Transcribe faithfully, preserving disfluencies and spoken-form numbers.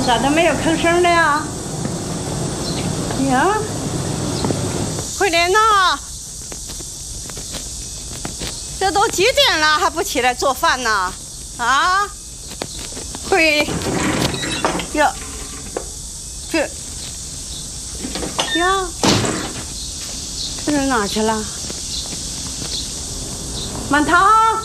咋都没有吭声的呀？呀，慧莲呐，这都几点了还不起来做饭呢？啊，慧呀，这呀，这人哪去了？满堂。